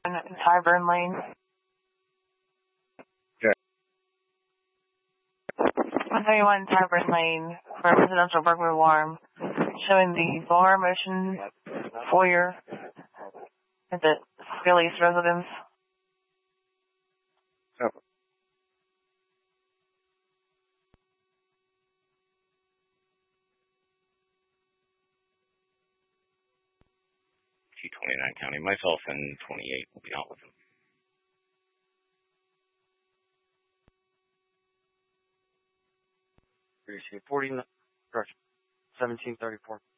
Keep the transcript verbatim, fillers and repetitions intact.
Tyburn Lane. Okay. one thirty-one Tyburn Lane for residential burglar alarm, showing the bar motion foyer at the Skilly's residence. Oh. T twenty-nine County. Myself and twenty-eight will be out with him. forty, correction, seventeen thirty-four.